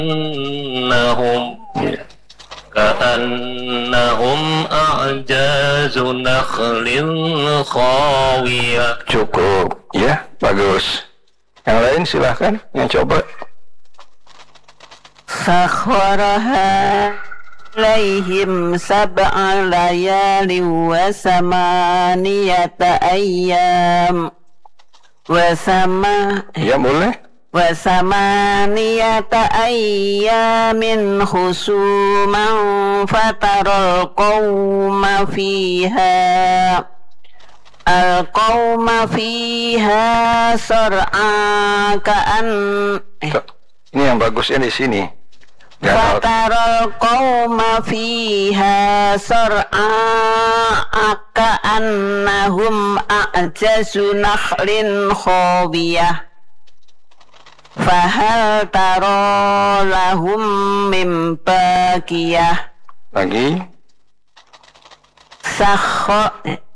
كأنهم أعجاز نخل خاوية. Cukup, ya, bagus. Yang lain silahkan, yang coba. Sakharaha alaihim sab'a layali wa samaniyata ayyam Ya, boleh. wa samaniyata ayyamin husuman fataral qawma fiha sar'a ka'an Ini yang bagusnya di sini. Fataral qawma fiha sar'a ka'annahum a'jazu nakhlin khawiyah fahal tara lahum min baqiyah. Lagi.